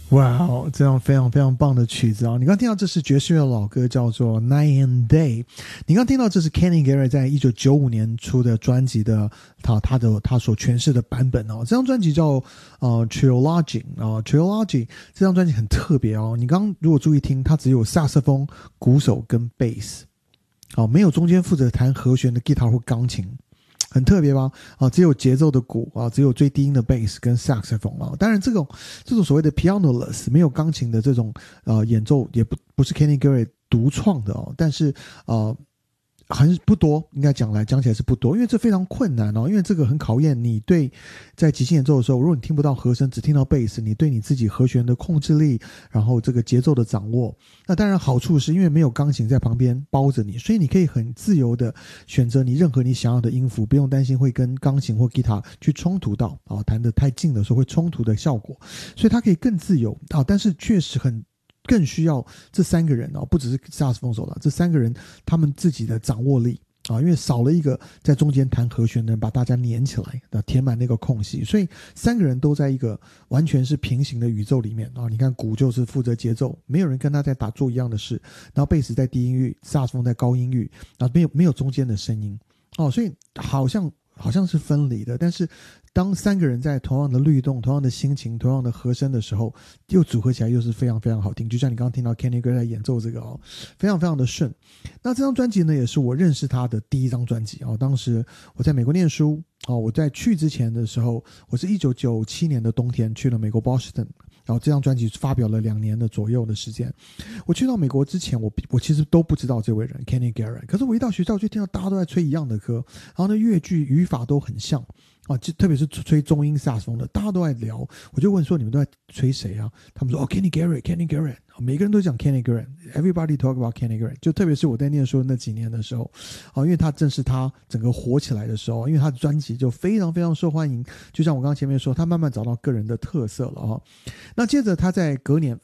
哇哦，这样非常非常棒的曲子啊！你刚听到这是爵士乐老歌，叫做《Night and Day》。你刚听到这是 Kenny Garrett 在1995年出的专辑的他所诠释的版本哦。这张专辑叫Trilogy 啊，Trilogy 这张专辑很特别哦。你刚如果注意听，它只有萨克斯风、鼓手跟贝斯，没有中间负责弹和弦的 guitar 或钢琴。很特别吧？只有节奏的鼓只有最低音的 bass 跟 saxophone 当然这种所谓的 pianoless 没有钢琴的这种演奏也不是 Kenny Garrett 独创的但是很不多，应该讲起来是不多，因为这非常困难因为这个很考验你对在即兴演奏的时候，如果你听不到和声，只听到贝斯，你对你自己和弦的控制力，然后这个节奏的掌握。那当然好处是因为没有钢琴在旁边包着你，所以你可以很自由的选择你任何你想要的音符，不用担心会跟钢琴或吉他去冲突到弹得太近的时候会冲突的效果，所以它可以更自由但是确实更需要这三个人不只是萨克斯风手了，这三个人他们自己的掌握力因为少了一个在中间弹和弦的人把大家连起来填满那个空隙，所以三个人都在一个完全是平行的宇宙里面你看鼓就是负责节奏，没有人跟他在做一样的事，然后贝斯在低音域，萨克斯风在高音域，然后没有中间的声音所以好像是分离的，但是当三个人在同样的律动、同样的心情、同样的和声的时候，又组合起来又是非常非常好听。就像你刚刚听到 Kenny Garrett 在演奏这个非常非常的顺。那这张专辑呢，也是我认识他的第一张专辑当时我在美国念书我在去之前的时候，我是1997年的冬天去了美国 Boston。然后这张专辑发表了2年的左右的时间。我去到美国之前，我其实都不知道这位人 Kenny Garrett， 可是我一到学校就听到大家都在吹一样的歌，然后呢乐句语法都很像特别是吹中音萨克斯风的，大家都在聊。我就问说你们都在吹谁啊？他们说Kenny Garrett， 每个人都讲 Kenny Garrett， Everybody talk about Kenny Garrett。 就特别是我在念书的那几年的时候因为他正是他整个火起来的时候，因为他的专辑就非常非常受欢迎，就像我刚刚前面说，他慢慢找到个人的特色了那接着他在隔年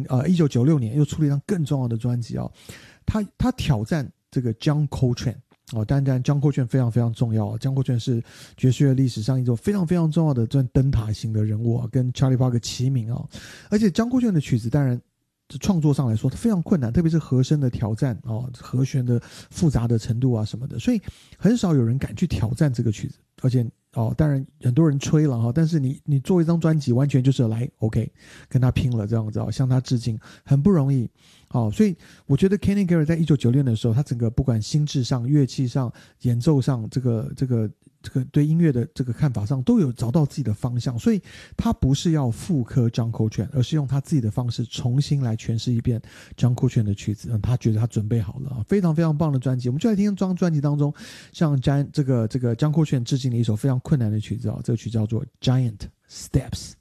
1996年又出了一张更重要的专辑他挑战这个 John Coltrane当然 John Coltrane 非常非常重要John Coltrane 是爵士乐历史上一种非常非常重要的灯塔型的人物跟 Charlie Parker 齐名而且 John Coltrane 的曲子当然创作上来说它非常困难，特别是和声的挑战和弦的复杂的程度什么的，所以很少有人敢去挑战这个曲子。而且当然很多人吹了但是你做一张专辑完全就是来 OK 跟他拼了这样子向他致敬，很不容易所以我觉得 Kenny Garrett 在1996年的时候，他整个不管心智上、乐器上、演奏上，这个对音乐的这个看法上都有找到自己的方向，所以他不是要复刻 John Coltrane， 而是用他自己的方式重新来诠释一遍 John Coltrane 的曲子他觉得他准备好了非常非常棒的专辑。我们就来听这张专辑当中向这个 John Coltrane 致敬的一首非常困难的曲子这个曲叫做 Giant Steps。